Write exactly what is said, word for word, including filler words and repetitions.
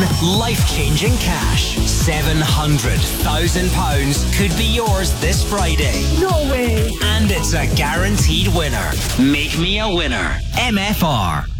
life-changing cash. seven hundred thousand pounds could be yours this Friday. No way. And it's a guaranteed winner. Make me a winner. M F R.